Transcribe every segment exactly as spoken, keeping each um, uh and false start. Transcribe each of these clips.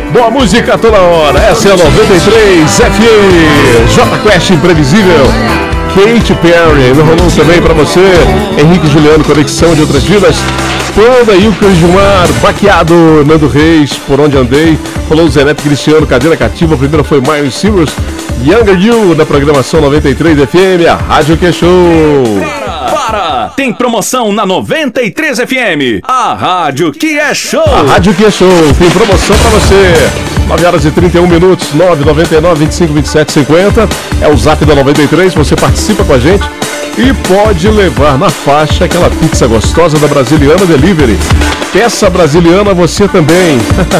Boa música toda hora. Essa é a noventa e três F M. J Quest Imprevisível. Katy Perry. Não rolou também pra você. Henrique e Juliano, Conexão de Outras Vidas. Panda, Ilka Gilmar, Baqueado, Nando Reis, Por Onde Andei. Rolou o Zé Neto Cristiano, Cadeira Cativa. A primeira foi Miley Cyrus. Younger You, na programação noventa e três F M, a Rádio que é show. Para, para! Tem promoção na noventa e três F M, a Rádio que é show. A Rádio que é show, tem promoção pra você. nove horas e trinta e um minutos, nove nove nove, vinte e cinco, vinte e sete, cinquenta. É o zap da noventa e três, você participa com a gente e pode levar na faixa aquela pizza gostosa da Brasiliana Delivery. Peça brasiliana você também.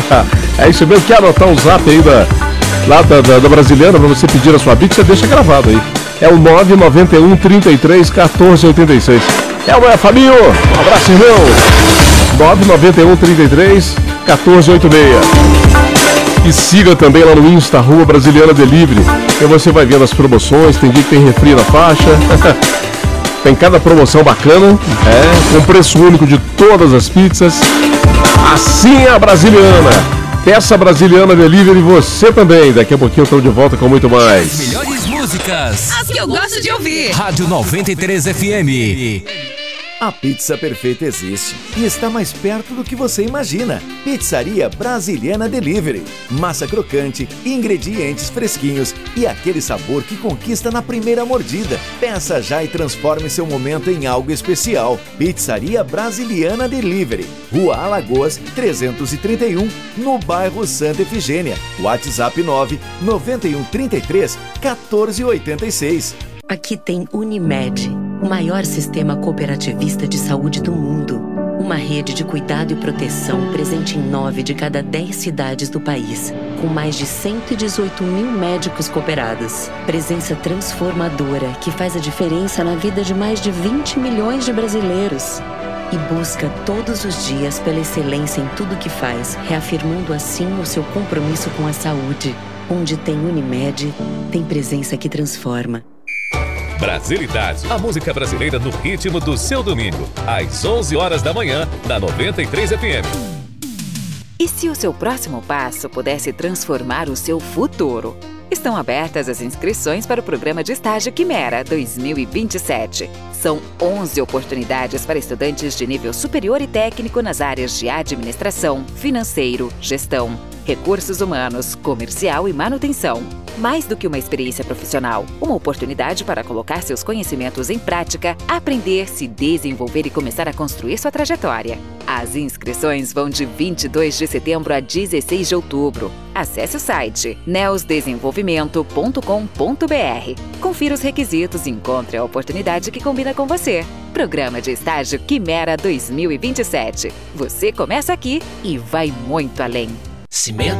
É isso mesmo, quer anotar o zap aí da... lá da, da, da Brasiliana, para você pedir a sua pizza, deixa gravado aí. É o nove nove um, trinta e três, quatorze, oitenta e seis. É o meu Fabinho, um abraço, irmão. nove nove um, trinta e três, quatorze, oitenta e seis. E siga também lá no Insta, Rua Brasiliana Delivery. E você vai vendo as promoções, tem dia que tem refri na faixa. Tem cada promoção bacana, é, com preço único de todas as pizzas. Assim é a Brasiliana. Peça Brasiliana Delivery, você também. Daqui a pouquinho eu estou de volta com muito mais. As melhores músicas. As que eu gosto de ouvir. Rádio noventa e três F M. A pizza perfeita existe e está mais perto do que você imagina. Pizzaria Brasiliana Delivery. Massa crocante, ingredientes fresquinhos e aquele sabor que conquista na primeira mordida. Peça já e transforme seu momento em algo especial. Pizzaria Brasiliana Delivery. Rua Alagoas, trezentos e trinta e um, no bairro Santa Efigênia. WhatsApp nove nove um, trinta e três, quatorze, oitenta e seis. Aqui tem Unimed, o maior sistema cooperativista de saúde do mundo. Uma rede de cuidado e proteção presente em nove de cada dez cidades do país, com mais de cento e dezoito mil médicos cooperados. Presença transformadora que faz a diferença na vida de mais de vinte milhões de brasileiros. E busca todos os dias pela excelência em tudo que faz, reafirmando assim o seu compromisso com a saúde. Onde tem Unimed, tem presença que transforma. Brasilidade, a música brasileira no ritmo do seu domingo, às onze horas da manhã, na noventa e três F M. E se o seu próximo passo pudesse transformar o seu futuro? Estão abertas as inscrições para o programa de estágio Quimera dois mil e vinte e sete. São onze oportunidades para estudantes de nível superior e técnico nas áreas de administração, financeiro, gestão, recursos humanos, comercial e manutenção. Mais do que uma experiência profissional, uma oportunidade para colocar seus conhecimentos em prática, aprender, se desenvolver e começar a construir sua trajetória. As inscrições vão de vinte e dois de setembro a dezesseis de outubro. Acesse o site neos desenvolvimento ponto com ponto b r. Confira os requisitos e encontre a oportunidade que combina com você. Programa de estágio Quimera dois mil e vinte e sete. Você começa aqui e vai muito além. Cimento.